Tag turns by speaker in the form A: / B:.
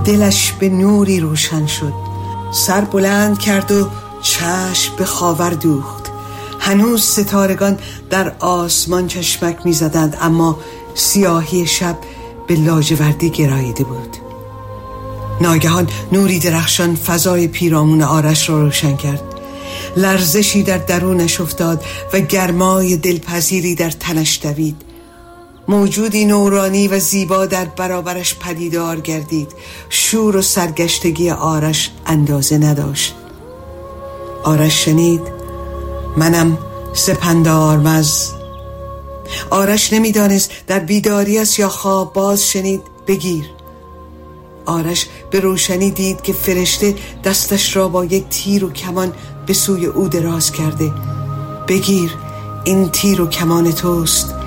A: دلش به نوری روشن شد. سر بلند کرد و چشم به خاور دوخت. هنوز ستارگان در آسمان چشمک می زدند، اما سیاهی شب به لاجوردی گراییده بود. ناگهان نوری درخشان فضای پیرامون آرش را روشن کرد. لرزشی در درونش افتاد و گرمای دلپذیری در تنش دوید. موجودی نورانی و زیبا در برابرش پدیدار گردید. شور و سرگشتگی آرش اندازه نداشت. آرش شنید: منم سپندارمز. آرش نمیدانست در بیداری است یا خواب. باز شنید: بگیر. آرش به روشنی دید که فرشته دستش را با یک تیر و کمان به سوی او دراز کرده. بگیر، این تیر و کمان توست.